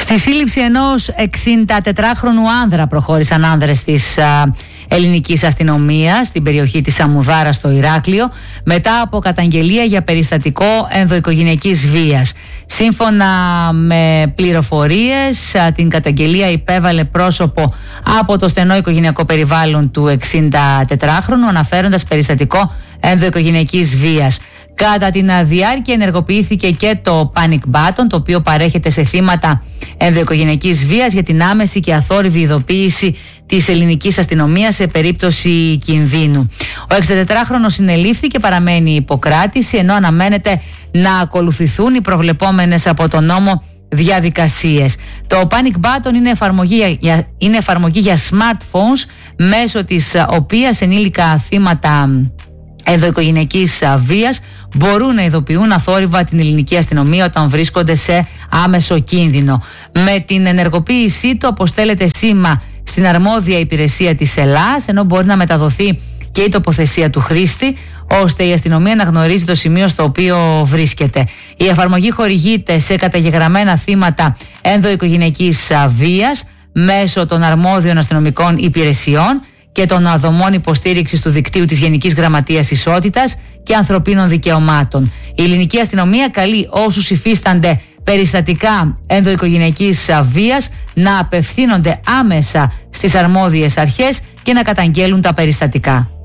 Στη σύλληψη ενός 64χρονου άνδρα προχώρησαν άνδρες της ελληνικής αστυνομίας στην περιοχή της Αμουδάρα στο Ηράκλειο μετά από καταγγελία για περιστατικό ενδοοικογενειακής βίας. Σύμφωνα με πληροφορίες, την καταγγελία υπέβαλε πρόσωπο από το στενό οικογενειακό περιβάλλον του 64χρονου, αναφέροντας περιστατικό ενδοοικογενειακής βίας. Κατά την διάρκεια ενεργοποιήθηκε και το Panic Button, το οποίο παρέχεται σε θύματα ενδοοικογενειακής βίας για την άμεση και αθόρυβη ειδοποίηση της ελληνικής αστυνομίας σε περίπτωση κινδύνου. Ο 64χρονος συνελήφθη και παραμένει υποκράτηση, ενώ αναμένεται να ακολουθηθούν οι προβλεπόμενες από τον νόμο διαδικασίες. Το Panic Button είναι εφαρμογή για smartphones, μέσω της οποίας ενήλικα θύματα ενδοοικογενειακής βίας μπορούν να ειδοποιούν αθόρυβα την ελληνική αστυνομία όταν βρίσκονται σε άμεσο κίνδυνο. Με την ενεργοποίησή του αποστέλλεται σήμα στην αρμόδια υπηρεσία της Ελλάς, ενώ μπορεί να μεταδοθεί και η τοποθεσία του χρήστη, ώστε η αστυνομία να γνωρίζει το σημείο στο οποίο βρίσκεται. Η εφαρμογή χορηγείται σε καταγεγραμμένα θύματα ενδοοικογενειακής βίας μέσω των αρμόδιων αστυνομικών υπηρεσιών και των δομών υποστήριξης του δικτύου της Γενικής Γραμματείας Ισότητας και Ανθρωπίνων Δικαιωμάτων. Η ελληνική αστυνομία καλεί όσους υφίστανται περιστατικά ενδοοικογενειακής βίας να απευθύνονται άμεσα στις αρμόδιες αρχές και να καταγγέλουν τα περιστατικά.